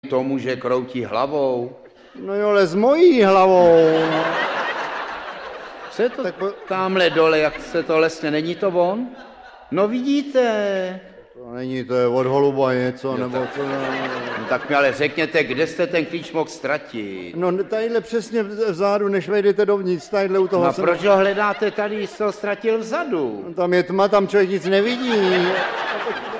tomu, že kroutí hlavou. No jo, ale s mojí hlavou. Co je to tamhle dole, jak se to lesne, není to on? No vidíte. To není, to je od holuba něco, nebo co? No, tak mi ale řekněte, kde jste ten klíč mohl ztratit? No tadyhle přesně vzadu, než vejdete dovnitř, tadyhle u toho. No proč ho hledáte tady, jste ho ztratil vzadu? No, tam je tma, tam člověk nic nevidí.